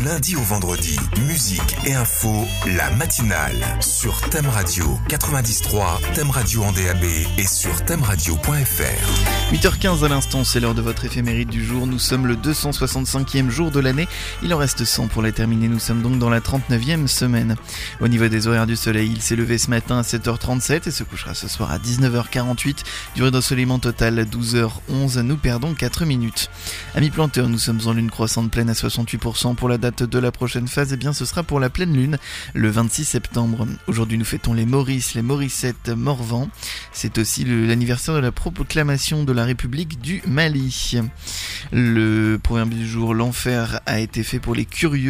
lundi au vendredi, musique et info, la matinale sur Thème Radio 90.3, Thème Radio en DAB et sur thèmeradio.fr. 8h15 à l'instant, c'est l'heure de votre éphéméride du jour. Nous sommes le 265e jour de l'année. Il en reste 100 pour la terminer. Nous sommes donc dans la 39e semaine. Au niveau des horaires du soleil, il s'est levé ce matin à 7h37 et se couchera ce soir à 19h48. Durée d'ensoleillement totale 12h11. Nous perdons 4 minutes. Amis planteurs, nous sommes en lune croissante pleine à 68%. Pour la date de la prochaine phase, eh bien, ce sera pour la pleine lune, le 26 septembre. Aujourd'hui, nous fêtons les Maurice, les Mauricettes, Morvan. C'est aussi l'anniversaire de la proclamation de la République du Mali. Le proverbe du jour, l'enfer a été fait pour les curieux.